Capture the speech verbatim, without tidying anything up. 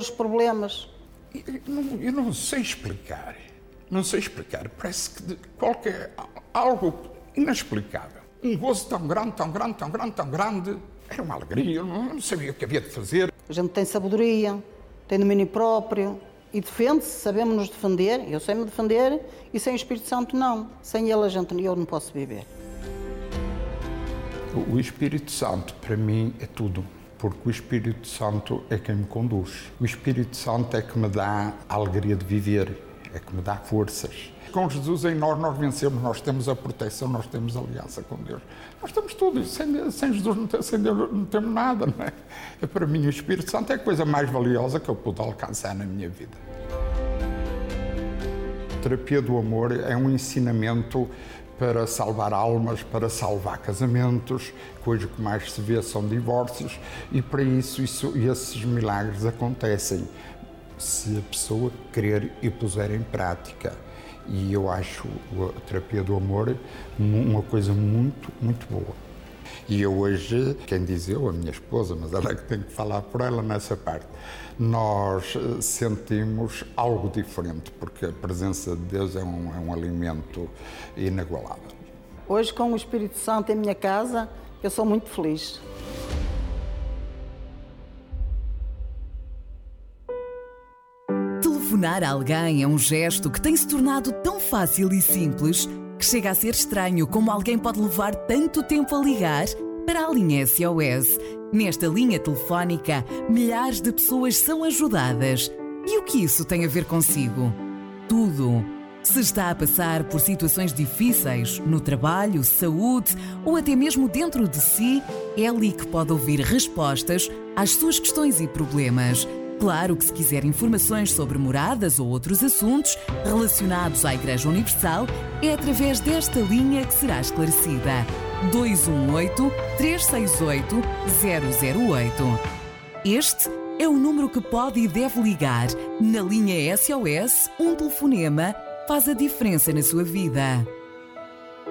os problemas. Eu não, eu não sei explicar. Não sei explicar. Parece que de qualquer... algo inexplicável. Um gozo tão grande, tão grande, tão grande, tão grande. Era uma alegria, eu não sabia o que havia de fazer. A gente tem sabedoria, tem domínio próprio e defende-se, sabemos nos defender. Eu sei-me defender e sem o Espírito Santo não. Sem ele a gente, eu não posso viver. O Espírito Santo, para mim, é tudo. Porque o Espírito Santo é quem me conduz. O Espírito Santo é que me dá a alegria de viver, é que me dá forças. Com Jesus em nós, nós vencemos, nós temos a proteção, nós temos a aliança com Deus. Nós temos tudo, sem, sem Jesus não, tem, sem Deus não temos nada, não é? E para mim o Espírito Santo é a coisa mais valiosa que eu pude alcançar na minha vida. A terapia do amor é um ensinamento para salvar almas, para salvar casamentos, coisa que mais se vê são divórcios, e para isso, isso esses milagres acontecem se a pessoa querer e puser em prática. E eu acho a terapia do amor uma coisa muito, muito boa. E eu hoje, quem diz eu, a minha esposa, mas ela é que tem que falar por ela nessa parte, nós sentimos algo diferente, porque a presença de Deus é um, é um alimento inagualável. Hoje, com o Espírito Santo em minha casa, eu sou muito feliz. Telefonar a alguém é um gesto que tem se tornado tão fácil e simples que chega a ser estranho como alguém pode levar tanto tempo a ligar para a linha S O S. Nesta linha telefónica, milhares de pessoas são ajudadas. E o que isso tem a ver consigo? Tudo. Se está a passar por situações difíceis, no trabalho, saúde ou até mesmo dentro de si, é ali que pode ouvir respostas às suas questões e problemas. Claro que se quiser informações sobre moradas ou outros assuntos relacionados à Igreja Universal, é através desta linha que será esclarecida. dois um oito, três seis oito, zero zero oito. Este é o número que pode e deve ligar. Na linha S O S, um telefonema faz a diferença na sua vida.